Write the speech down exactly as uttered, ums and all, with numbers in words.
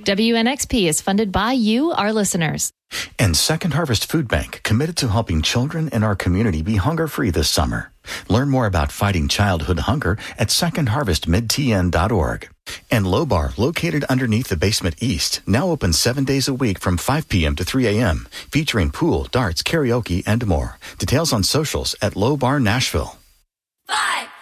W N X P is funded by you, our listeners. And Second Harvest Food Bank, committed to helping children in our community be hunger-free this summer. Learn more about fighting childhood hunger at second harvest mid t n dot org. And Low Bar, located underneath the Basement East, now open seven days a week from five p.m. to three a.m., featuring pool, darts, karaoke, and more. Details on socials at Low Bar Nashville. Five.